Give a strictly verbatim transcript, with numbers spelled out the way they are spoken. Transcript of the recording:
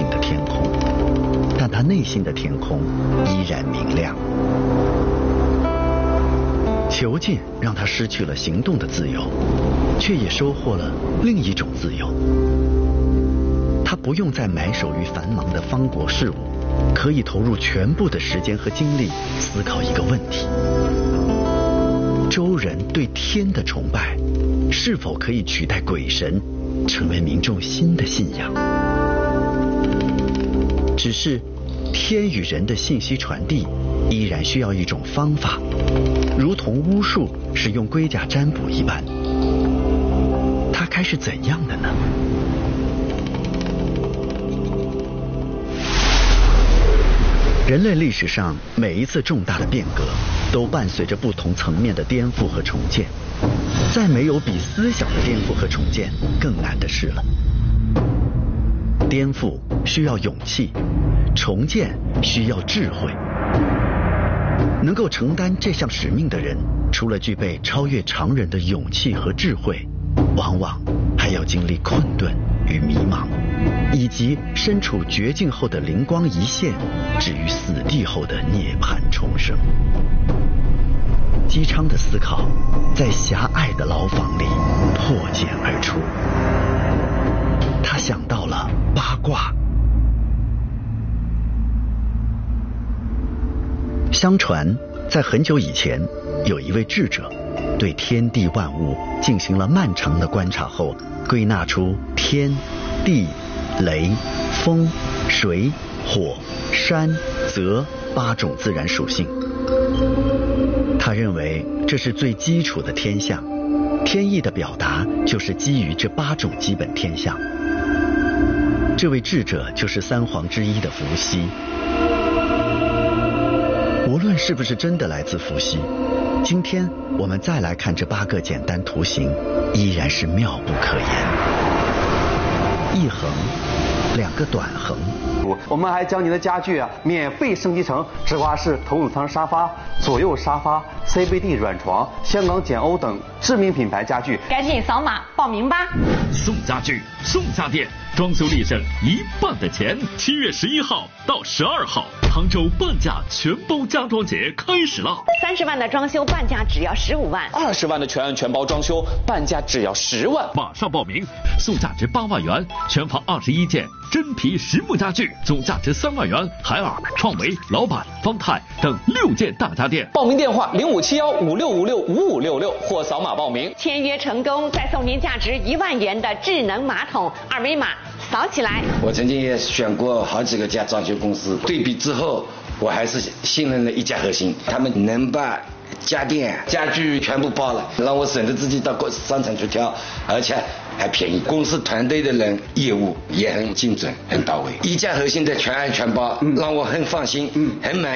定的天空，但他内心的天空依然明亮。囚禁让他失去了行动的自由，却也收获了另一种自由。他不用再埋首于繁忙的方国事务，可以投入全部的时间和精力思考一个问题：周人对天的崇拜是否可以取代鬼神，成为民众新的信仰？只是天与人的信息传递依然需要一种方法，如同巫术使用龟甲占卜一般。它该是怎样的呢？人类历史上每一次重大的变革，都伴随着不同层面的颠覆和重建。再没有比思想的颠覆和重建更难的事了。颠覆需要勇气，重建需要智慧。能够承担这项使命的人，除了具备超越常人的勇气和智慧，往往还要经历困顿与迷茫，以及身处绝境后的灵光一现，至于死地后的涅槃重生。姬昌的思考在狭隘的牢房里破茧而出，他想到了八卦。相传在很久以前，有一位智者对天地万物进行了漫长的观察后，归纳出天、地、雷、风、水、火、山、泽八种自然属性。他认为这是最基础的天象，天意的表达就是基于这八种基本天象。这位智者就是三皇之一的伏羲。无论是不是真的来自伏羲，今天我们再来看这八个简单图形，依然是妙不可言。一横，两个短横。 我们还将您的家具啊免费升级成直滑式头等舱沙发、左右沙发、C B D 软床、香港简欧等知名品牌家具。 赶紧扫码报名吧！ 送家具，送家电，装修立省一半的钱。七月十一号到十二号，杭州半价全包家装节开始了。 三十万的装修半价只要十五万， 二十万的全案全包装修半价只要十万。 马上报名，送价值八万元，全房二十一件真皮实木家具，总价值三万元，海尔、创维、老板、方太等六件大家电。 报名电话零五七幺五六五六五五六六或扫码报名。 签约成功再送您价值一万元的智能马桶，二维码扫起来。 我曾经也选过好几个家装修公司，对比之后，我还是信任了一家核心，他们能把家电家具全部包了，让我省得自己到商场去挑，而且还便宜。公司团队的人业务也很精准很到位，一家核心的全案全包，让我很放心，很满意。